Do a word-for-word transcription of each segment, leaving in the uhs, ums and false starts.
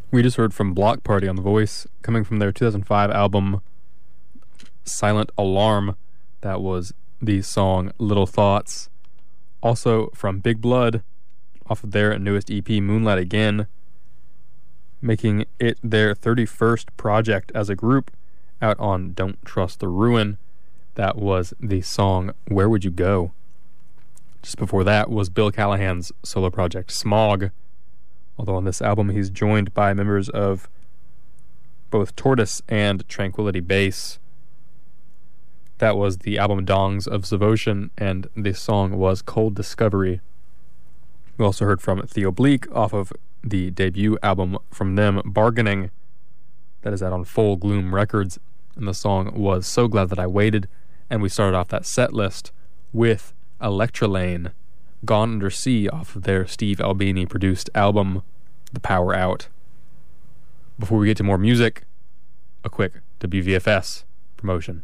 We just heard from Block Party on The Voice, coming from their two thousand five album Silent Alarm. That was the song Little Thoughts. Also from Big Blood, off of their newest E P Moonlight Again, making it their thirty-first project as a group, out on Don't Trust the Ruin. That was the song Where Would You Go? Just before that was Bill Callahan's solo project Smog, although on this album he's joined by members of both Tortoise and Tranquility Base. That was the album Dongs of Devotion, and the song was Cold Discovery. We also heard from Theo Bleak off of the debut album from them, Bargaining, that is out on Full Gloom Records, and the song was So Glad That I Waited. And we started off that set list with Electralane, Gone Under Sea, off of their Steve Albini produced album The Power Out. Before we get to more music, a quick W V F S promotion.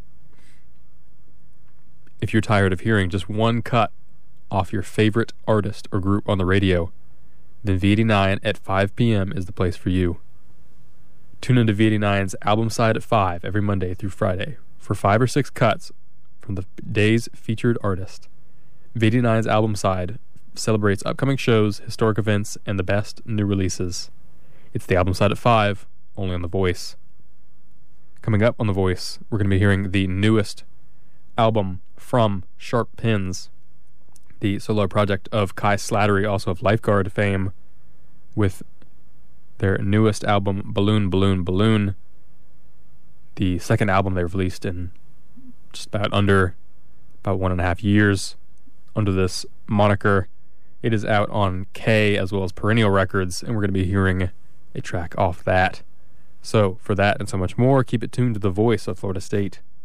If you're tired of hearing just one cut off your favorite artist or group on the radio, then V eighty-nine at five p.m. is the place for you. Tune into V eighty-nine's Album Side at five every Monday through Friday for five or six cuts from the day's featured artist. V eighty-nine's Album Side celebrates upcoming shows, historic events, and the best new releases. It's the Album Side at five, only on The Voice. Coming up on The Voice, we're going to be hearing the newest album from Sharp Pins, the solo project of Kai Slattery, also of Lifeguard fame, with their newest album, Balloon, Balloon, Balloon, the second album they've released in just about under about one and a half years under this moniker. It is out on K as well as Perennial Records, and we're going to be hearing a track off that. So for that and so much more, keep it tuned to The Voice of Florida State.